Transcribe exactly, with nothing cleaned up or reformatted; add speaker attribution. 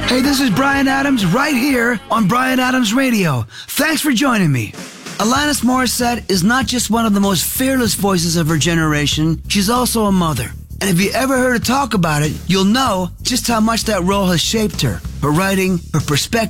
Speaker 1: Hey, this is Bryan Adams right here on Bryan Adams Radio. Thanks for joining me. Alanis Morissette is not just one of the most fearless voices of her generation, she's also a mother. And if you ever heard her talk about it, you'll know just how much that role has shaped her. Her writing, her perspective,